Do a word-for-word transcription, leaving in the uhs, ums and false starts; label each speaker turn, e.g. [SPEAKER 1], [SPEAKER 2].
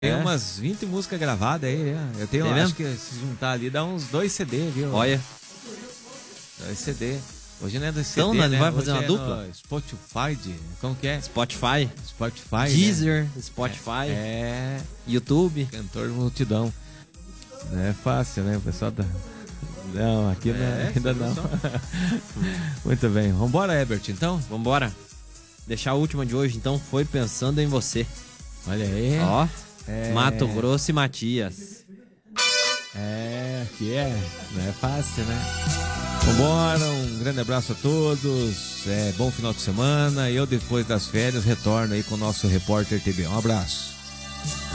[SPEAKER 1] Tem
[SPEAKER 2] É.
[SPEAKER 1] umas vinte músicas gravadas aí, né? Eu tenho,
[SPEAKER 2] Tem
[SPEAKER 1] acho
[SPEAKER 2] mesmo?
[SPEAKER 1] que se juntar ali dá uns dois C D, viu?
[SPEAKER 2] Olha,
[SPEAKER 1] Dois C D. Hoje não é dois C D,
[SPEAKER 2] Então, né,
[SPEAKER 1] né?
[SPEAKER 2] vai fazer
[SPEAKER 1] Hoje
[SPEAKER 2] uma
[SPEAKER 1] é
[SPEAKER 2] dupla?
[SPEAKER 1] no Spotify, de- como que é?
[SPEAKER 2] Spotify,
[SPEAKER 1] Spotify,
[SPEAKER 2] Deezer,
[SPEAKER 1] né?
[SPEAKER 2] Spotify,
[SPEAKER 1] É,
[SPEAKER 2] YouTube.
[SPEAKER 1] cantor de multidão. Não é fácil, né? O pessoal tá... Não, aqui não,
[SPEAKER 2] É,
[SPEAKER 1] ainda não. Muito bem. Vambora, Herbert, então?
[SPEAKER 2] Vambora. Deixar a última de hoje, então, foi Pensando em Você.
[SPEAKER 1] Olha aí.
[SPEAKER 2] Ó,
[SPEAKER 1] É.
[SPEAKER 2] Mato Grosso e Matias.
[SPEAKER 1] É, que é, não é fácil, né? Vambora, um grande abraço a todos, é, bom final de semana. Eu, depois das férias, retorno aí com o nosso repórter T B. Um abraço.